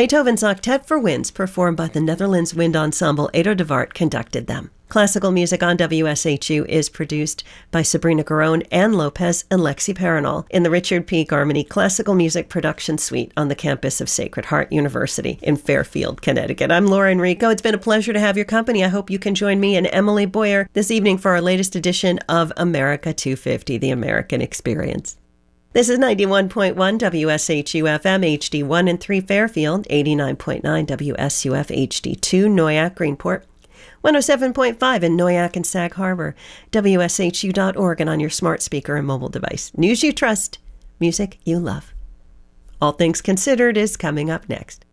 Beethoven's Octet for Winds, performed by the Netherlands Wind Ensemble. Edo de Waart conducted them. Classical music on WSHU is produced by Sabrina Garone, Ann Lopez, and Lexi Paranol in the Richard P. Garmany Classical Music Production Suite on the campus of Sacred Heart University in Fairfield, Connecticut. I'm Laura Enrico. It's been a pleasure to have your company. I hope you can join me and Emily Boyer this evening for our latest edition of America 250, The American Experience. This is 91.1 WSHU FM HD1 and 3 Fairfield, 89.9 WSUF HD2 Noyak Greenport, 107.5 in Noyak and Sag Harbor, WSHU.org, and on your smart speaker and mobile device. News you trust, music you love. All Things Considered is coming up next.